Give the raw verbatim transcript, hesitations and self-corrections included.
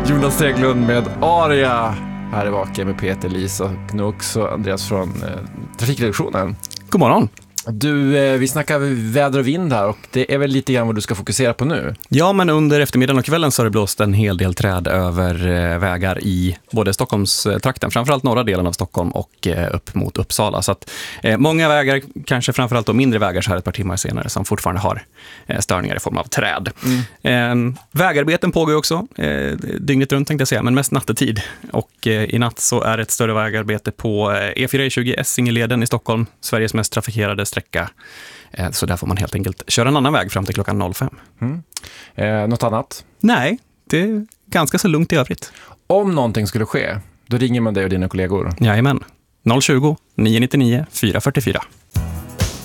Jonas Teglund med Aria. Här är Vaken med Peter, Lisa Knux och Andreas från eh, Trafikredaktionen. God morgon. Du, eh, vi snackar väder och vind här och det är väl lite grann vad du ska fokusera på nu. Ja, men under eftermiddagen och kvällen så har det blåst en hel del träd över eh, vägar i både Stockholmstrakten, framförallt norra delen av Stockholm och eh, upp mot Uppsala. Så att eh, många vägar, kanske framförallt de mindre vägar så här ett par timmar senare, som fortfarande har eh, störningar i form av träd. Mm. Eh, vägarbeten pågår ju också, eh, dygnet runt tänkte jag säga, men mest nattetid. Och eh, i natt så är ett större vägarbete på eh, E fyra tjugo Essingeleden i Stockholm, Sveriges mest trafikerade sträcka. Eh, så där får man helt enkelt köra en annan väg fram till klockan noll fem. Mm. Eh, något annat? Nej, det är ganska så lugnt i övrigt. Om någonting skulle ske, då ringer man dig och dina kollegor. Jajamän. noll tjugo, nio nio nio, fyra fyra fyra.